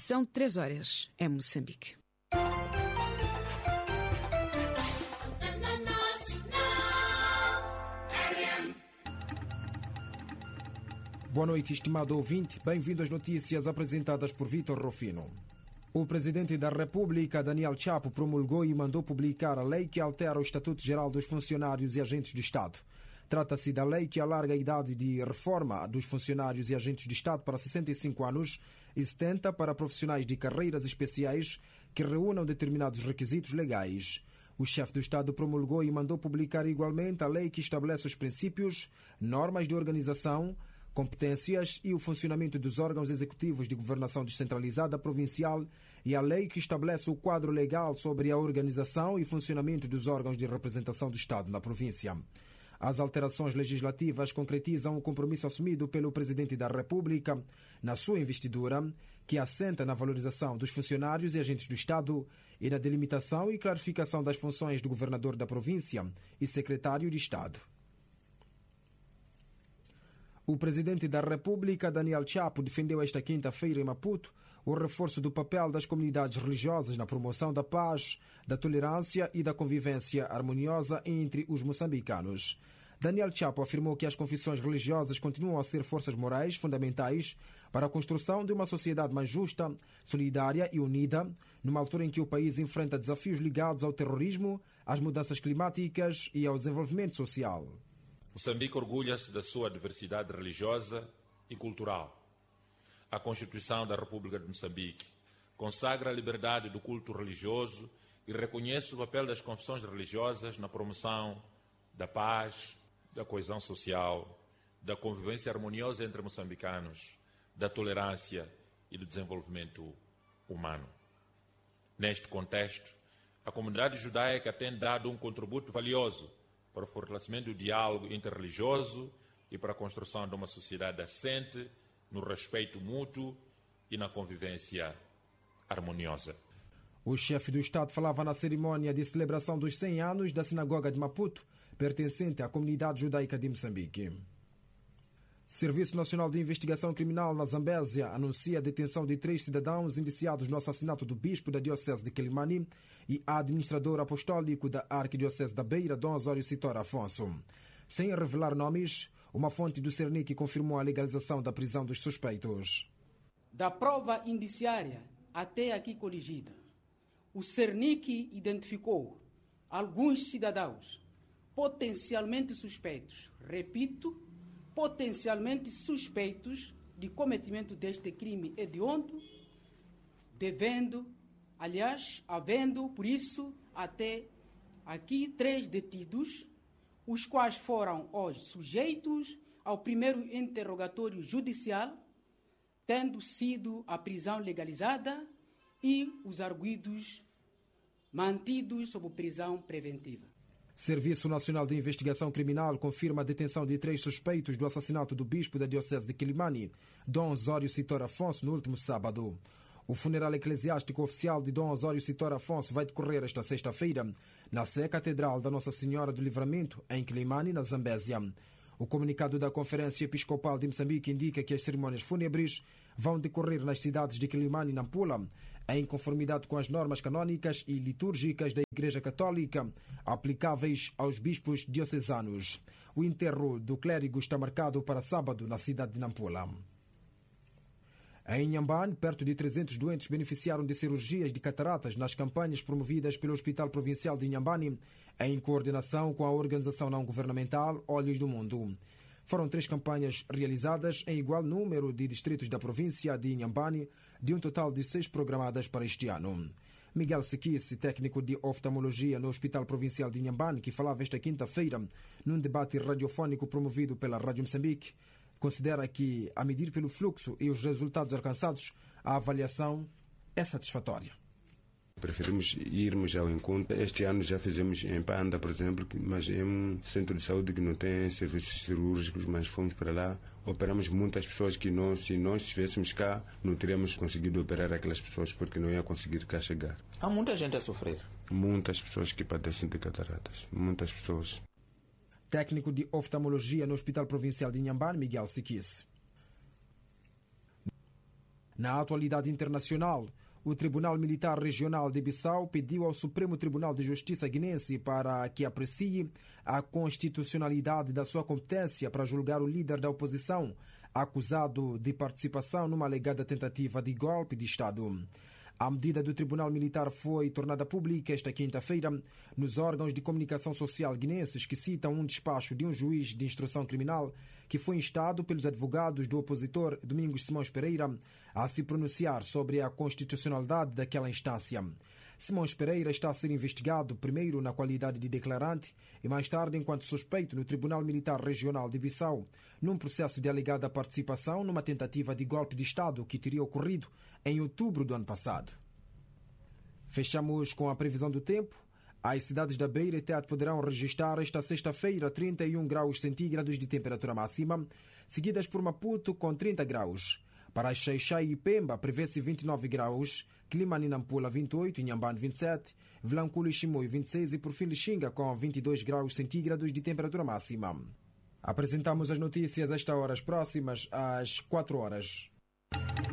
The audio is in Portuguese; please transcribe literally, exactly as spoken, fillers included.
São três horas em Moçambique. Boa noite, estimado ouvinte. Bem-vindo às notícias apresentadas por Vítor Rufino. O presidente da República, Daniel Chapo, promulgou e mandou publicar a lei que altera o Estatuto Geral dos Funcionários e Agentes de Estado. Trata-se da lei que alarga a idade de reforma dos funcionários e agentes de Estado para sessenta e cinco anos e setenta para profissionais de carreiras especiais que reúnam determinados requisitos legais. O chefe do Estado promulgou e mandou publicar igualmente a lei que estabelece os princípios, normas de organização, competências e o funcionamento dos órgãos executivos de governação descentralizada provincial e a lei que estabelece o quadro legal sobre a organização e funcionamento dos órgãos de representação do Estado na província. As alterações legislativas concretizam o compromisso assumido pelo Presidente da República na sua investidura, que assenta na valorização dos funcionários e agentes do Estado e na delimitação e clarificação das funções do Governador da província e Secretário de Estado. O Presidente da República, Daniel Chapo, defendeu esta quinta-feira em Maputo o reforço do papel das comunidades religiosas na promoção da paz, da tolerância e da convivência harmoniosa entre os moçambicanos. Daniel Chapo afirmou que as confissões religiosas continuam a ser forças morais fundamentais para a construção de uma sociedade mais justa, solidária e unida, numa altura em que o país enfrenta desafios ligados ao terrorismo, às mudanças climáticas e ao desenvolvimento social. Moçambique orgulha-se da sua diversidade religiosa e cultural. A Constituição da República de Moçambique consagra a liberdade do culto religioso e reconhece o papel das confissões religiosas na promoção da paz, da coesão social, da convivência harmoniosa entre moçambicanos, da tolerância e do desenvolvimento humano. Neste contexto, a comunidade judaica tem dado um contributo valioso para o fortalecimento do diálogo interreligioso e para a construção de uma sociedade assente no respeito mútuo e na convivência harmoniosa. O chefe do Estado falava na cerimônia de celebração dos cem anos da Sinagoga de Maputo, pertencente à comunidade judaica de Moçambique. Serviço Nacional de Investigação Criminal na Zambésia anuncia a detenção de três cidadãos indiciados no assassinato do bispo da Diocese de Quelimane e administrador apostólico da Arquidiocese da Beira, Dom Osório Sitora Afonso. Sem revelar nomes, uma fonte do Cernic confirmou a legalização da prisão dos suspeitos. Da prova indiciária até aqui coligida, o Cernic identificou alguns cidadãos potencialmente suspeitos, repito, potencialmente suspeitos de cometimento deste crime hediondo, devendo, aliás, havendo, por isso, até aqui três detidos, os quais foram hoje sujeitos ao primeiro interrogatório judicial, tendo sido a prisão legalizada e os arguidos mantidos sob prisão preventiva. Serviço Nacional de Investigação Criminal confirma a detenção de três suspeitos do assassinato do bispo da Diocese de Quelimane, Dom Osório Sitora Afonso, no último sábado. O funeral eclesiástico oficial de Dom Osório Sitora Afonso vai decorrer esta sexta-feira na Sé Catedral da Nossa Senhora do Livramento, em Quelimane, na Zambésia. O comunicado da Conferência Episcopal de Moçambique indica que as cerimônias fúnebres vão decorrer nas cidades de Quelimane e Nampula, em conformidade com as normas canônicas e litúrgicas da Igreja Católica, aplicáveis aos bispos diocesanos. O enterro do clérigo está marcado para sábado na cidade de Nampula. Em Inhambane, perto de trezentos doentes beneficiaram de cirurgias de cataratas nas campanhas promovidas pelo Hospital Provincial de Inhambane, em coordenação com a organização não-governamental Olhos do Mundo. Foram três campanhas realizadas em igual número de distritos da província de Inhambane, de um total de seis programadas para este ano. Miguel Sequisse, técnico de oftalmologia no Hospital Provincial de Inhambane, que falava esta quinta-feira num debate radiofónico promovido pela Rádio Moçambique, considera que, a medir pelo fluxo e os resultados alcançados, a avaliação é satisfatória. Preferimos irmos ao encontro. Este ano já fizemos em Panda, por exemplo, mas é um centro de saúde que não tem serviços cirúrgicos, mas fomos para lá, operamos muitas pessoas que não, se nós estivéssemos cá, não teríamos conseguido operar aquelas pessoas porque não ia conseguir cá chegar. Há muita gente a sofrer. Muitas pessoas que padecem de cataratas, muitas pessoas. Técnico de oftalmologia no Hospital Provincial de Inhambane, Miguel Sequisse. Na atualidade internacional, o Tribunal Militar Regional de Bissau pediu ao Supremo Tribunal de Justiça guinense para que aprecie a constitucionalidade da sua competência para julgar o líder da oposição, acusado de participação numa alegada tentativa de golpe de Estado. A medida do Tribunal Militar foi tornada pública esta quinta-feira nos órgãos de comunicação social guinenses, que citam um despacho de um juiz de instrução criminal que foi instado pelos advogados do opositor Domingos Simões Pereira a se pronunciar sobre a constitucionalidade daquela instância. Simões Pereira está a ser investigado primeiro na qualidade de declarante e mais tarde enquanto suspeito no Tribunal Militar Regional de Bissau, num processo de alegada participação numa tentativa de golpe de Estado que teria ocorrido em outubro do ano passado. Fechamos com a previsão do tempo. As cidades da Beira e Tete poderão registrar esta sexta-feira trinta e um graus centígrados de temperatura máxima, seguidas por Maputo com trinta graus. Para Xai-Xai e Pemba prevê-se vinte e nove graus, Climane e Nampula vinte e oito, Inhambane vinte e sete, Vilanculo e Chimoio vinte e seis e por fim Lixinga com vinte e dois graus centígrados de temperatura máxima. Apresentamos as notícias a esta hora, as próximas às quatro horas.